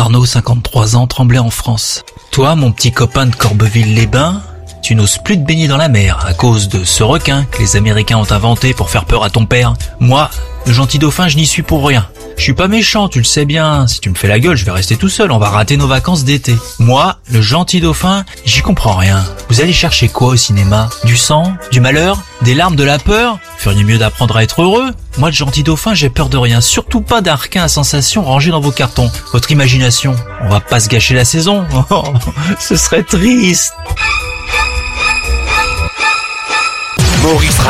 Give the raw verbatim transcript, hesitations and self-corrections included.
Arnaud, cinquante-trois ans, Tremblay en France. Toi, mon petit copain de Corbeville-les-Bains, tu n'oses plus te baigner dans la mer à cause de ce requin que les Américains ont inventé pour faire peur à ton père. Moi, le gentil dauphin, je n'y suis pour rien. Je suis pas méchant, tu le sais bien. Si tu me fais la gueule, je vais rester tout seul. On va rater nos vacances d'été. Moi, le gentil dauphin, j'y comprends rien. Vous allez chercher quoi au cinéma? Du sang? Du malheur? Des larmes? De la peur? Feriez mieux d'apprendre à être heureux. Moi, le gentil dauphin, j'ai peur de rien. Surtout pas d'un requin à sensation rangé dans vos cartons. Votre imagination, on va pas se gâcher la saison. Oh, ce serait triste. Maurice